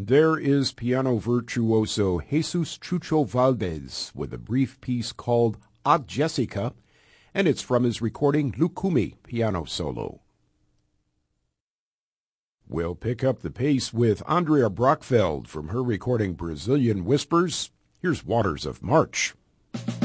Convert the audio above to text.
There is piano virtuoso Jesus Chucho Valdez with a brief piece called Aunt Jessica, and it's from his recording Lucumi Piano Solo. We'll pick up the pace with Andrea Brockfeld from her recording Brazilian Whispers. Here's Waters of March.